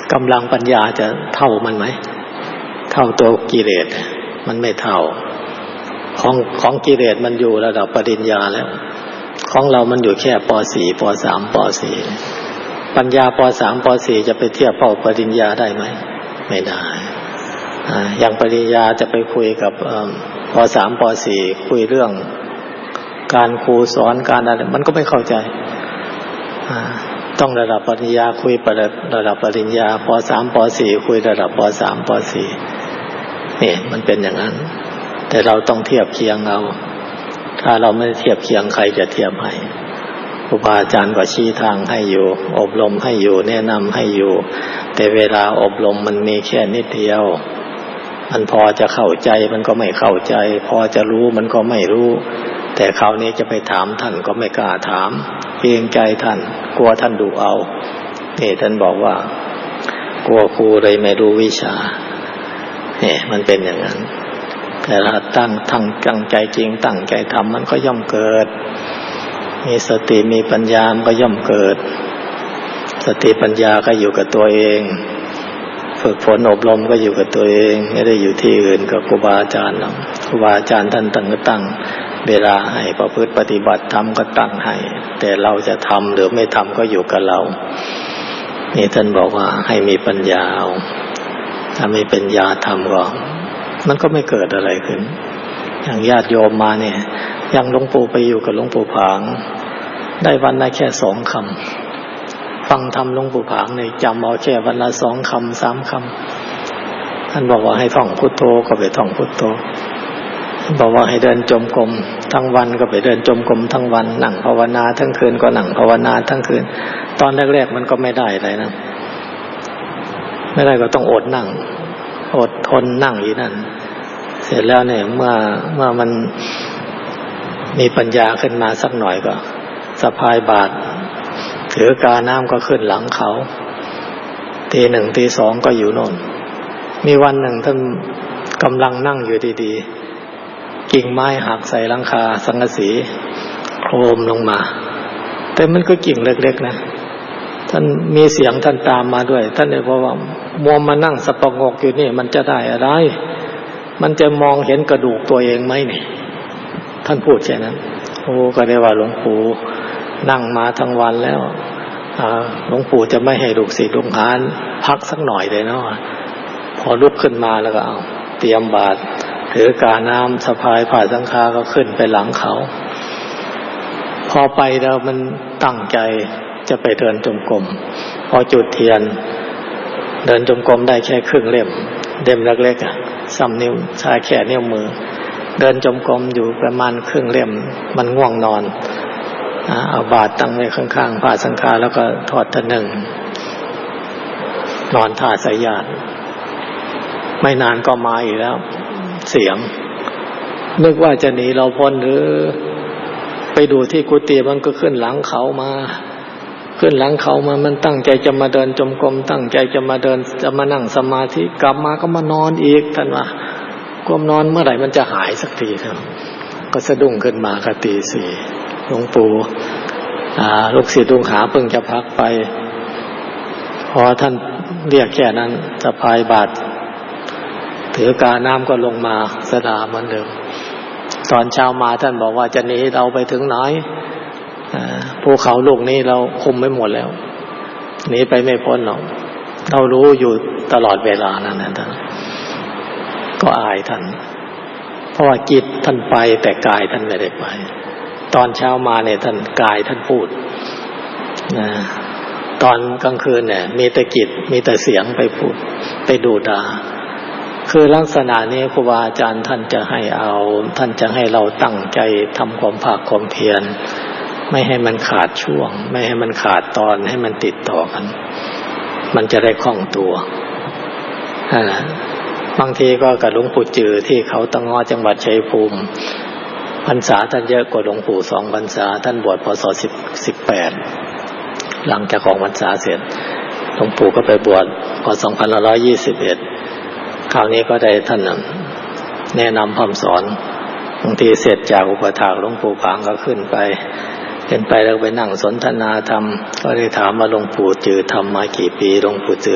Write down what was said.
กำลังปัญญาจะเท่ามันไหมเท่าตัวกิเลสมันไม่เท่าของกิเลสมันอยู่ระดับปริญญาแล้วของเรามันอยู่แค่ป .4 ป .3 ป .4 ปัญญาป .3 ป .4 จะไปเทียบเท่าปริญญาได้ไหมไม่ได้อย่างปริญญาจะไปคุยกับป .3 ป .4 คุยเรื่องการครูสอนการอะไรมันก็ไม่เข้าใจต้องระดับปริญญาคุยระดับปริญญาป .3 ป .4 คุยระดับป .3 ป .4 นี่มันเป็นอย่างนั้นแต่เราต้องเทียบเคียงเอาถ้าเราไม่เทียบเคียงใครจะเทียบให้ครูบาอาจารย์ก็ชี้ทางให้อยู่อบรมให้อยู่แนะนำให้อยู่แต่เวลาอบรมมันมีแค่นิดเดียวมันพอจะเข้าใจมันก็ไม่เข้าใจพอจะรู้มันก็ไม่รู้แต่คราวนี้จะไปถามท่านก็ไม่กล้าถามเกรงใจท่านกลัวท่านดุเอานี่ท่านบอกว่ากลัวครูเลยไม่รู้วิชาเนี่ยมันเป็นอย่างนั้นแต่ถ้าตั้งใจจริงตั้งใจทำมันก็ย่อมเกิดมีสติมีปัญญามันก็ย่อมเกิดสติปัญญาก็อยู่กับตัวเองฝึกฝนอบรมก็อยู่กับตัวเองไม่ได้อยู่ที่อื่นกับครูบาอาจารย์หรอกครูบาอาจารย์ท่านตั้งเวลาให้ประพฤติปฏิบัติธรรมก็ตั้งให้แต่เราจะทำหรือไม่ทำก็อยู่กับเรานี่ท่านบอกว่าให้มีปัญญาถ้าไม่ปัญญาทำก็มันก็ไม่เกิดอะไรขึ้นอย่างญาติโยมมาเนี่ยอย่างหลวงปู่ไปอยู่กับหลวงปู่ผางได้วันละแค่2 คำฟังธรรมหลวงปู่ผางเนี่ยจำเอาแค่วันละ2 คำ 3 คำท่านบอกว่าให้ท่องพุทโธก็ไปท่องพุทโธบอกว่าให้เดินจมกรมทั้งวันก็ไปเดินจมกรมทั้งวันนั่งภาวนาทั้งคืนก็นั่งภาวนาทั้งคืนตอนแรกๆมันก็ไม่ได้อะไรนะไม่ได้ก็ต้องอดนั่งอดทนนั่งอยู่นั่นเสร็จแล้วเนี่ยเมื่อมันมีปัญญาขึ้นมาสักหน่อยก็สะพายบาตรถือกาน้ำก็ขึ้นหลังเขาตี 1 ตี 2ก็อยู่โน่นมีวันหนึ่งท่านกำลังนั่งอยู่ดีๆกิ่งไม้หักใส่หลังคาสังกะสีโครมลงมาแต่มันก็กิ่งเล็กๆนะท่านมีเสียงท่านตามมาด้วยท่านเลยบอกว่ามัวมานั่งสะปะงกอยู่นี่มันจะได้อะไรมันจะมองเห็นกระดูกตัวเองไหมนี่ท่านพูดแค่นั้นโอ้ก็ได้ว่าหลวงปู่นั่งมาทั้งวันแล้วหลวงปู่จะไม่ให้ลูกศิษย์ลูกหาพักสักหน่อยเลยเนาะพอลุกขึ้นมาแล้วก็เอาเตรียมบาตรถือกาน้ำสะพายผ้าสังฆาก็ขึ้นไปหลังเขาพอไปแล้วมันตั้งใจจะไปเดินจงกรมพอจุดเทียนเดินจงกรมได้แค่ครึ่งเล่มเล็กๆซ้ำนิ้วชายแค่นิ้วมือเดินจงกรมอยู่ประมาณครึ่งเล่มมันง่วงนอนเอาบาตรตั้งไว้ข้างๆผ้าสังฆาแล้วก็ทอดตะหนึ่งนอนท่าสายญาติไม่นานก็มาอีกแล้วเสียงนึกว่าจะหนีเราพ้นหรือไปดูที่กุฏิมันก็ขึ้นหลังเขามามันตั้งใจจะมาเดินจงกรมตั้งใจจะมาเดินจะมานั่งสมาธิกลับมาก็มานอนอีกท่านว่าความนอนเมื่อไหร่มันจะหายสักทีครับก็สะดุ้งขึ้นมาก็ตี 4หลวงปู่ลูกศิษย์ลูกหาเพิ่งจะพักไปพอท่านเรียกแค่นั้นสะพายบาตรถือกาน้ำก็ลงมาสดาเหมือนเดิมตอนเช้ามาท่านบอกว่าจะหนีเราไปถึงไหนภูเขาลูกนี้เราคุมไม่หมดแล้วหนีไปไม่พ้นหรอกเรารู้อยู่ตลอดเวลานั่นนะท่านก็อายท่านเพราะว่าจิตท่านไปแต่กายท่านไม่ได้ไปตอนเช้ามาเนี่ยท่านกายท่านพูดตอนกลางคืนเนี่ยมีแต่จิตมีแต่เสียงไปพูดไปดูดาคือลักษณะนี้ครูบาอาจารย์ท่านจะให้ท่านจะให้เราตั้งใจทำความภาคความเพียรไม่ให้มันขาดช่วงไม่ให้มันขาดตอนให้มันติดต่อกันมันจะได้คล่องตัวบางทีก็กับหลวงปู่จือที่เขาตะงอจังหวัดชัยภูมิพรรษาท่านเยอะกว่าหลวงปู่2 พรรษาท่านบวชพ.ศ. 18หลังจากของพรรษาเสร็จหลวงปู่ก็ไปบวชพ.2521คราวนี้ก็ได้ท่านแนะนำพร่ำสอนบางทีเสร็จจากอุปถากหลวงปู่ผางก็ขึ้นไปแล้วไปนั่งสนทนาธรรมก็ได้ถามว่าหลวงปู่จือทำมากี่ปีหลวงปู่จือ